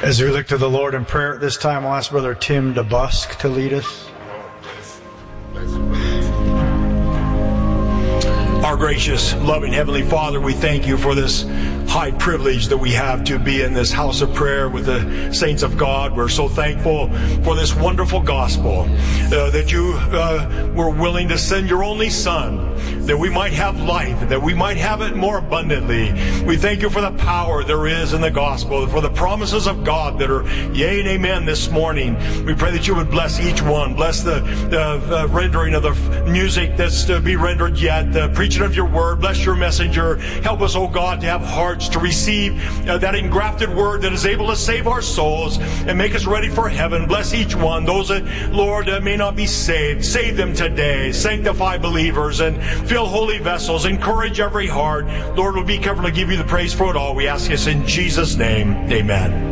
As we look to the Lord in prayer at this time, I'll ask Brother Tim DeBusk to lead us. Our gracious, loving Heavenly Father, we thank you for this high privilege that we have to be in this house of prayer with the saints of God. We're so thankful for this wonderful gospel that you were willing to send your only Son, that we might have life, that we might have it more abundantly. We thank you for the power there is in the gospel, for the promises of God that are yea and amen this morning. We pray that you would bless each one, bless the rendering of the music that's to be rendered yet, the preaching of your word, bless your messenger. Help us, oh God, to have hearts to receive that engrafted word that is able to save our souls and make us ready for heaven. Bless each one. Those that, Lord, may not be saved, save them today. Sanctify believers and fill holy vessels. Encourage every heart. Lord, we'll be careful to give you the praise for it all. We ask this in Jesus' name. Amen.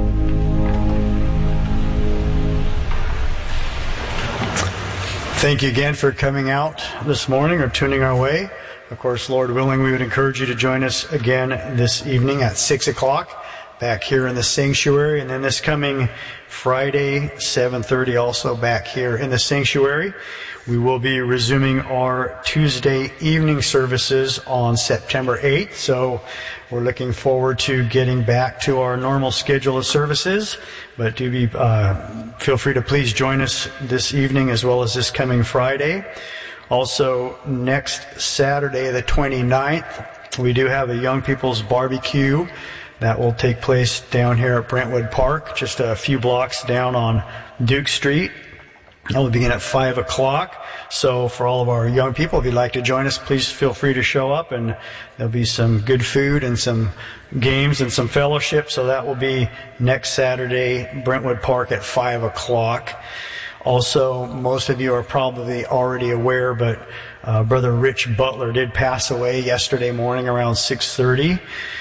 Thank you again for coming out this morning or tuning our way. Of course, Lord willing, we would encourage you to join us again this evening at 6 o'clock back here in the sanctuary. And then this coming Friday, 7:30, also back here in the sanctuary. We will be resuming our Tuesday evening services on September 8th. So we're looking forward to getting back to our normal schedule of services. But feel free to please join us this evening as well as this coming Friday. Also, next Saturday, the 29th, we do have a Young People's Barbecue that will take place down here at Brentwood Park, just a few blocks down on Duke Street. That will begin at 5 o'clock. So for all of our young people, if you'd like to join us, please feel free to show up, and there'll be some good food and some games and some fellowship. So that will be next Saturday, Brentwood Park at 5 o'clock. Also, most of you are probably already aware, but Brother Rich Butler did pass away yesterday morning around 6:30.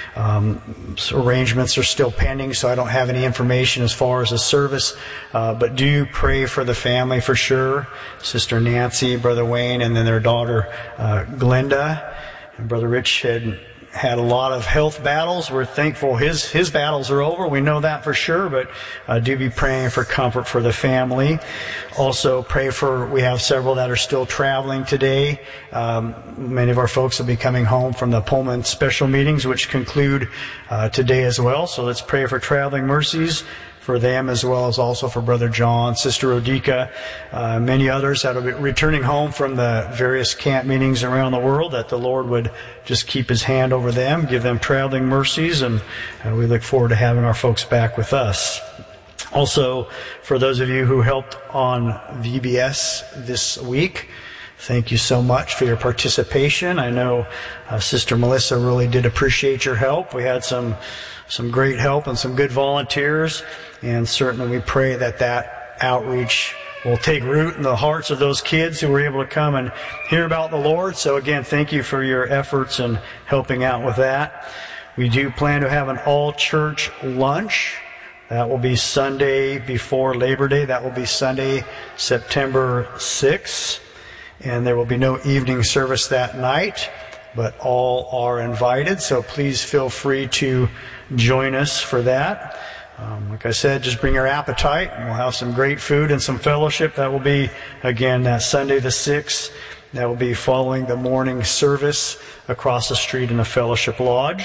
Arrangements are still pending, so I don't have any information as far as the service, but do pray for the family for sure. Sister Nancy, Brother Wayne, and then their daughter Glenda. And Brother Rich had a lot of health battles. We're thankful his battles are over. We know that for sure, but do be praying for comfort for the family. Also we have several that are still traveling today. Many of our folks will be coming home from the Pullman special meetings, which conclude today as well. So let's pray for traveling mercies for them, as well as also for Brother John, Sister Odika, many others that will be returning home from the various camp meetings around the world, that the Lord would just keep His hand over them, give them traveling mercies, and we look forward to having our folks back with us. Also, for those of you who helped on VBS this week, thank you so much for your participation. I know Sister Melissa really did appreciate your help. We had some great help and some good volunteers, and certainly we pray that outreach will take root in the hearts of those kids who were able to come and hear about the Lord. So again, thank you for your efforts in helping out with that. We do plan to have an all-church lunch. That will be Sunday before Labor Day. That will be Sunday, September 6th. And there will be no evening service that night, but all are invited. So please feel free to join us for that. Like I said, just bring your appetite, and we'll have some great food and some fellowship. That will be, again, that Sunday the 6th. That will be following the morning service across the street in the Fellowship Lodge.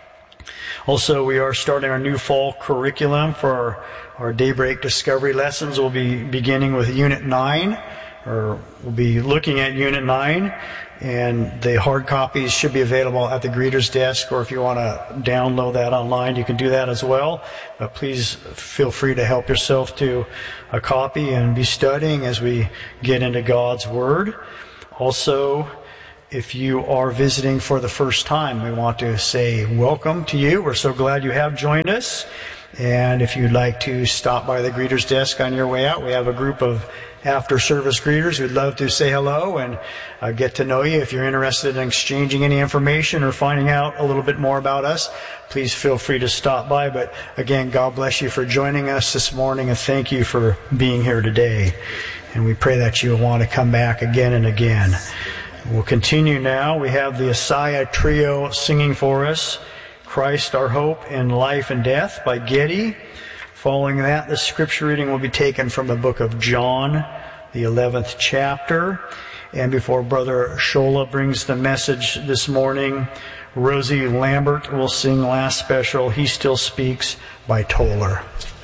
Also, we are starting our new fall curriculum for our Daybreak Discovery lessons. We'll be beginning with Unit 9, or we'll be looking at Unit 9. And the hard copies should be available at the greeter's desk, or if you want to download that online, you can do that as well. But please feel free to help yourself to a copy and be studying as we get into God's Word. Also, if you are visiting for the first time, we want to say welcome to you. We're so glad you have joined us. And if you'd like to stop by the greeter's desk on your way out, we have a group of after-service greeters who'd love to say hello and get to know you. If you're interested in exchanging any information or finding out a little bit more about us, please feel free to stop by. But again, God bless you for joining us this morning, and thank you for being here today. And we pray that you will want to come back again and again. We'll continue now. We have the Asaya Trio singing for us, Christ Our Hope in Life and Death by Getty. Following that, the scripture reading will be taken from the book of John, the 11th chapter. And before Brother Shola brings the message this morning, Rosie Lambert will sing last special, He Still Speaks by Toller.